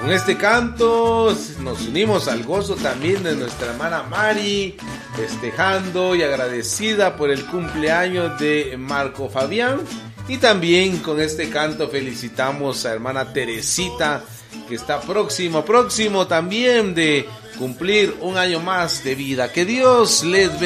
Con este canto nos unimos al gozo también de nuestra hermana Mari, festejando y agradecida por el cumpleaños de Marco Fabián. Y también con este canto felicitamos a hermana Teresita, que está próximo también de cumplir un año más de vida. Que Dios les bendiga.